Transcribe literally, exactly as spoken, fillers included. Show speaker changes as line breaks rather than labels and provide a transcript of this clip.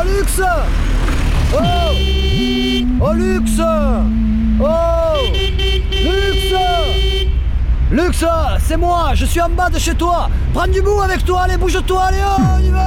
Oh Lux! Oh! Oh Lux! Oh! Lux! Lux, c'est moi, je suis en bas de chez toi. Prends du bout avec toi, allez, bouge-toi, allez, oh, on y va!